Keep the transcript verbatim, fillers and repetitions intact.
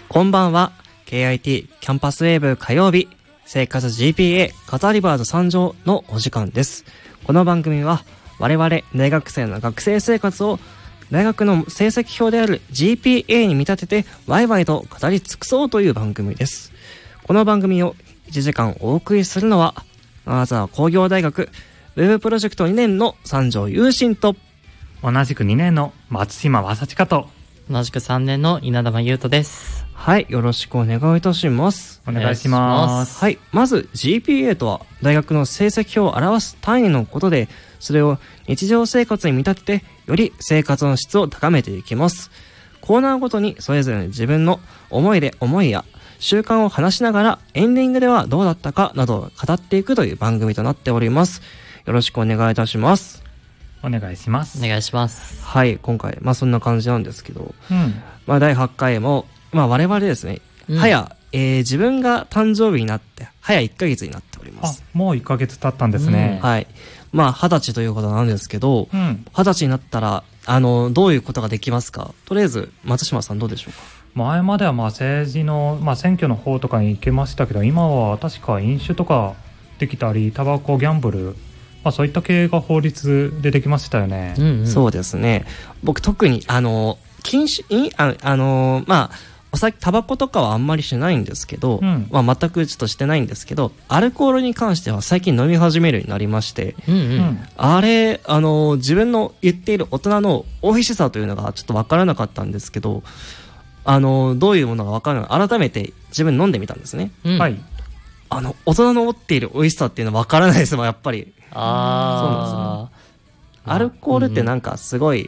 こんばんは。 ケーアイティー キャンパスウェーブ火曜日生活 ジーピーエー カタリバーズ参上のお時間です。この番組は我々大学生の学生生活を大学の成績表である ジーピーエー に見立ててワイワイと語り尽くそうという番組です。この番組をいちじかんお送りするのは金沢工業大学ウェブプロジェクトにねんの三条優心と同じくにねんの松島正親と同じくさんねんの稲玉優斗です。 はい、よろしくお願いいたします。 お願いします。 はい、まず ジーピーエー とは大学の成績表を表す単位のことで、それを日常生活に見立ててより生活の質を高めていきます。コーナーごとにそれぞれ自分の思いで思いや習慣を話しながらエンディングではどうだったかなどを語っていくという番組となっております。よろしくお願いいたします。 お願いします。 お願いします。 はい、今回まあそんな感じなんですけど、 うん、 まあだいはちかいもまあ我々ですね、 うん、 早、えー、自分が誕生日になって早いっかげつになっております。 あ、もういっかげつ経ったんですね。 うん、はい。まあ二十歳ということなんですけど、 うん、 二十歳になったらあのどういうことができますか。とりあえず松島さんどうでしょうか。 前まではまあ政治の、まあ、選挙の方とかに行けましたけど、今は確か飲酒とかできたりタバコギャンブル、まあ、そういった系が法律でできましたよね。 うんうん、そうですね。僕特にあの禁止ああのまあお酒タバコとかはあんまりしないんですけど、うんまあ、全くちょっとしてないんですけど、アルコールに関しては最近飲み始めるようになりまして、 うんうん、 あれあの自分の言っている大人の美味しさというのがちょっと分からなかったんですけど、あのどういうものが分からない、改めて自分飲んでみたんですね、 うん、 はい。あの大人の持っている美味しさっていうのは分からないですもん、やっぱり。 あそうなんですね。アルコールってなんかすごい